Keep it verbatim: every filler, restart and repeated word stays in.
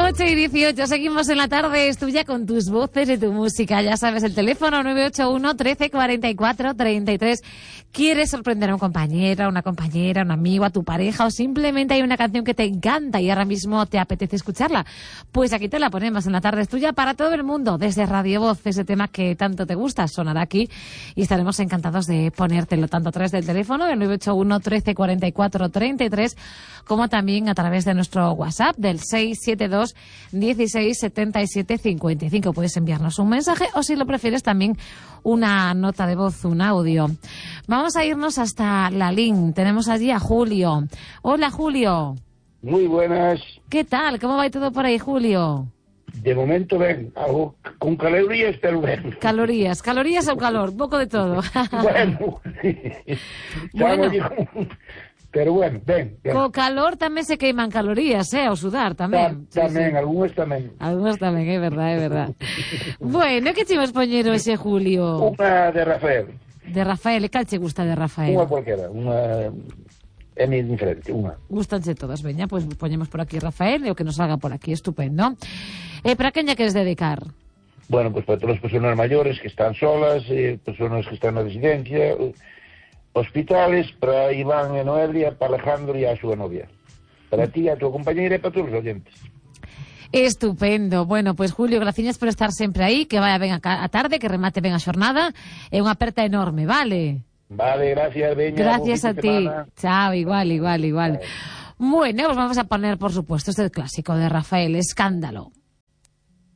ocho y dieciocho, seguimos en la tarde, es tuya con tus voces y tu música. Ya sabes, el teléfono nueve ocho uno, trece, cuarenta y cuatro, treinta y tres. ¿Quieres sorprender a un compañero, a una compañera, a un amigo, a tu pareja, o simplemente hay una canción que te encanta y ahora mismo te apetece escucharla? Pues aquí te la ponemos en la tarde, es tuya para todo el mundo, desde Radio Voz, ese tema que tanto te gusta, sonará aquí y estaremos encantados de ponértelo tanto a través del teléfono, el nueve ocho uno, trece, cuarenta y cuatro, treinta y tres, como también a través de nuestro WhatsApp del seis siete dos, dieciséis, setenta y siete, cincuenta y cinco. Puedes enviarnos un mensaje o, si lo prefieres, también una nota de voz, un audio. Vamos a irnos hasta Lalín. Tenemos allí a Julio. Hola, Julio. Muy buenas. ¿Qué tal? ¿Cómo va todo por ahí, Julio? De momento ben, algo con calorías, pero ben. Calorías, calorías o calor, un poco de todo. Bueno, bueno. Pero bueno, ben, ben. Con calor tamén se queiman calorías, eh, ao sudar tamén. Ta, tamén, sí, sí. algúns tamén. Algúns tamén, é verdad, é verdad. Bueno, que che vas poñer ese, Julio? Unha de Rafael. De Rafael, e cal che gusta de Rafael? Unha cualquera, unha... É mi diferente, unha. Gustanche todas, veña, pois pues poñemos por aquí Rafael e o que nos salga por aquí, estupendo. E para quen lle queres dedicar? Bueno, pois pues para todas as persoas maiores que están solas, eh, persoas que están na residencia, hospitales, para Iván e Noelia, para Alejandro e a súa novia. Para ti, a tua compañeira e para todos os oyentes. Estupendo. Bueno, pois pues, Julio, graciñas por estar sempre aí, que vaya ben a, a tarde, que remate ben a xornada, e unha aperta enorme, vale? Vale, gracias, veña. Gracias a ti. Semana. Chao, igual, igual, igual. Vale. Bueno, pues vamos a poner, por supuesto, este clásico de Rafael, Escándalo.